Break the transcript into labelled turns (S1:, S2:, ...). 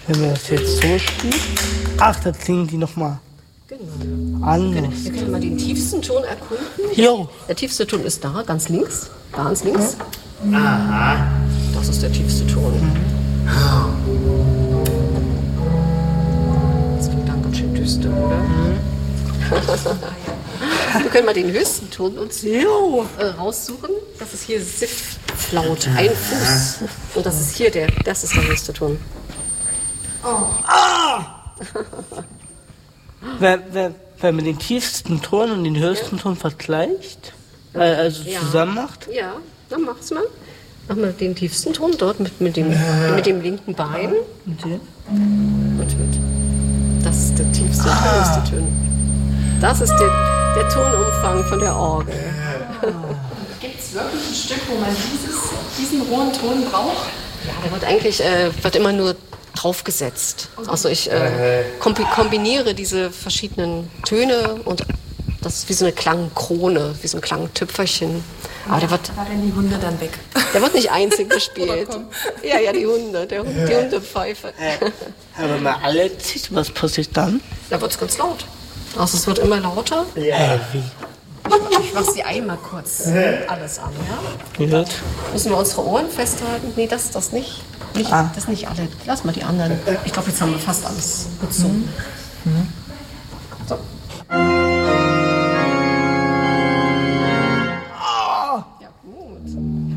S1: Wenn man das jetzt so spielt. Ach, da klingen die nochmal anders.
S2: Wir können mal den tiefsten Ton erkunden.
S1: Jo.
S2: Der tiefste Ton ist da, ganz links. Ganz links. Aha. Das ist der tiefste Ton. Das klingt dann ganz schön düster, oder? Wir können mal den höchsten Ton uns raussuchen. Das ist hier Sifflaut, ein Fuß. Und das ist hier das ist der höchste Ton.
S1: Wenn man den tiefsten Ton und den höchsten Ton vergleicht, also zusammen macht.
S2: Ja, dann mach's mal. Mach mal den tiefsten Ton dort mit dem linken Bein.
S1: Okay.
S2: Das ist der tiefste und höchste Ton. Das ist der Tonumfang von der Orgel.
S3: Gibt es wirklich ein Stück, wo man diesen hohen Ton braucht?
S2: Ja, der wird eigentlich wird immer nur draufgesetzt. Also ich kombiniere diese verschiedenen Töne und das ist wie so eine Klangkrone, wie so ein Klangtüpferchen. Aber der wird
S3: die Hunde dann weg.
S2: Der wird nicht einzeln gespielt. Ja, die Hunde, die Hundepfeife.
S1: Aber wenn man alle zieht, was passiert dann?
S2: Da wird es ganz laut. Also es wird immer lauter.
S1: Ja, wie?
S2: Ich mach sie einmal kurz alles an, ja?
S1: Gehört.
S2: Müssen wir unsere Ohren festhalten? Nee, das nicht. Das nicht alle. Lass mal die anderen. Ich glaube, jetzt haben wir fast alles gezogen.